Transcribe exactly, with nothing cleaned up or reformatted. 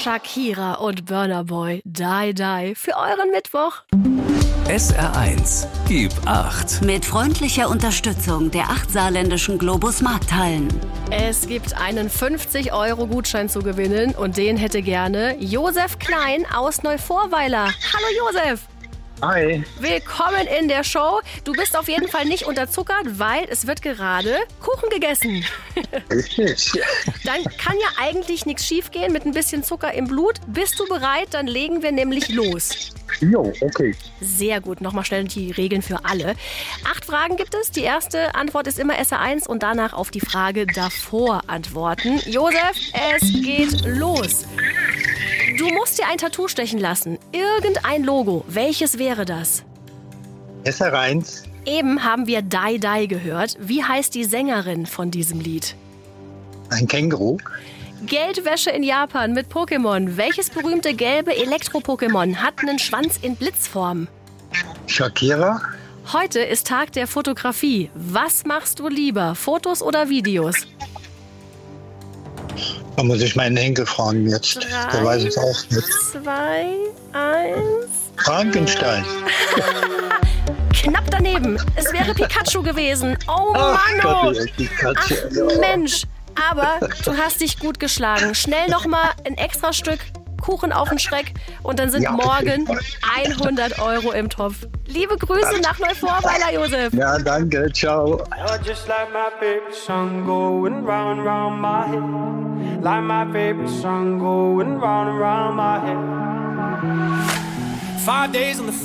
Shakira und Burna Boy, Die Die, für euren Mittwoch. S R eins, gib acht. Mit freundlicher Unterstützung der acht saarländischen Globus Markthallen. Es gibt einen fünfzig Euro Gutschein zu gewinnen und den hätte gerne Josef Klein aus Neuvorweiler. Hallo Josef! Hi. Willkommen in der Show. Du bist auf jeden Fall nicht unterzuckert, weil es wird gerade Kuchen gegessen. Richtig. Dann kann ja eigentlich nichts schief gehen mit ein bisschen Zucker im Blut. Bist du bereit? Dann legen wir nämlich los. Jo, okay. Sehr gut. Nochmal schnell die Regeln für alle. Acht Fragen gibt es. Die erste Antwort ist immer S R eins und danach auf die Frage davor antworten. Josef, es geht los. Du musst dir ein Tattoo stechen lassen. Irgendein Logo. Welches wäre das? S R eins. Eben haben wir Die Die gehört. Wie heißt die Sängerin von diesem Lied? Ein Känguru. Geldwäsche in Japan mit Pokémon. Welches berühmte gelbe Elektro-Pokémon hat einen Schwanz in Blitzform? Shakira. Heute ist Tag der Fotografie. Was machst du lieber, Fotos oder Videos? Da muss ich meinen Enkel fragen jetzt. Drei, Der weiß es auch nicht. Zwei, eins. Frankenstein. Knapp daneben. Es wäre Pikachu gewesen. Oh Ach Mann, Gott, oh. wie ist die Katze. Ach Mensch. Aber du hast dich gut geschlagen. Schnell nochmal ein extra Stück Kuchen auf den Schreck und dann sind Ja, morgen okay. hundert Euro im Topf. Liebe Grüße nach Neuvorweiler, Josef. Ja, danke. Ciao. You're just like my favorite song going round and round my head. Like my favorite song going round and round my head. Five days on the